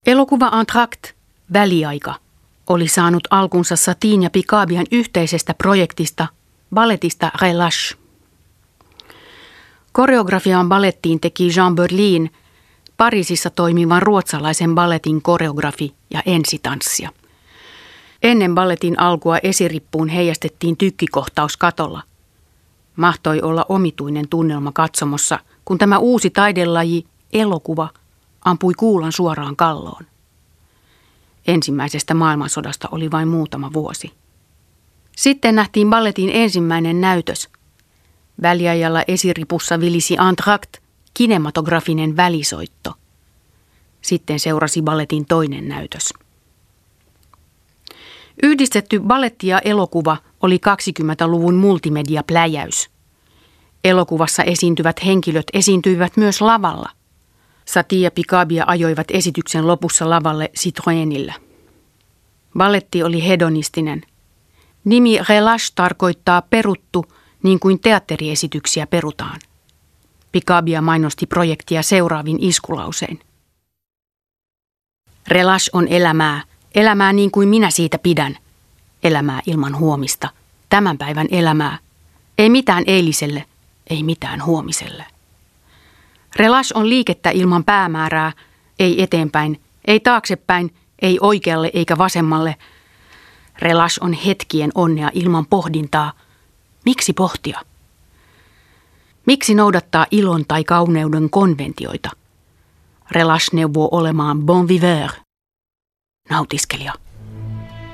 Elokuva Entr'acte, väliaika, oli saanut alkunsa Satin ja Picabian yhteisestä projektista, balletista Relâche. Koreografian ballettiin teki Jean Berlin, Pariisissa toimivan ruotsalaisen balletin koreografi ja ensitanssija. Ennen balletin alkua esirippuun heijastettiin tykkikohtaus katolla. Mahtoi olla omituinen tunnelma katsomossa, kun tämä uusi taidelaji, elokuva, ampui kuulan suoraan kalloon. Ensimmäisestä maailmansodasta oli vain muutama vuosi. Sitten nähtiin balletin ensimmäinen näytös. Väliajalla esiripussa vilisi Entr'acte, kinematografinen välisoitto. Sitten seurasi balletin toinen näytös. Yhdistetty balletti ja elokuva oli 20-luvun multimediapläjäys. Elokuvassa esiintyvät henkilöt esiintyivät myös lavalla. Satie ja Picabia ajoivat esityksen lopussa lavalle Citroenillä. Balletti oli hedonistinen. Nimi Relâche tarkoittaa peruttu, niin kuin teatteriesityksiä perutaan. Picabia mainosti projektia seuraavin iskulausein. Relâche on elämää, elämää niin kuin minä siitä pidän. Elämää ilman huomista, tämän päivän elämää. Ei mitään eiliselle, ei mitään huomiselle. Relâche on liikettä ilman päämäärää, ei eteenpäin, ei taaksepäin, ei oikealle eikä vasemmalle. Relâche on hetkien onnea ilman pohdintaa. Miksi pohtia? Miksi noudattaa ilon tai kauneuden konventioita? Relâche neuvoo olemaan bon viveur, nautiskelija.